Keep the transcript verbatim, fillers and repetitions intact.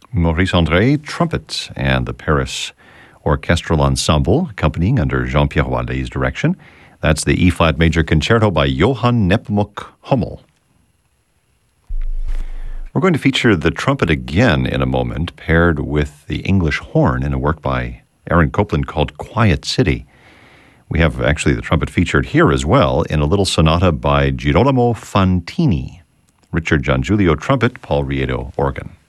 Maurice André, trumpet, and the Paris Orchestral Ensemble, accompanying under Jean-Pierre Wallet's direction. That's the E-flat major concerto by Johann Nepomuk Hummel. We're going to feature the trumpet again in a moment, paired with the English horn in a work by Aaron Copland called Quiet City. We have actually the trumpet featured here as well in a little sonata by Girolamo Fantini. Richard Giangiulio, trumpet, Paul Riedo, organ.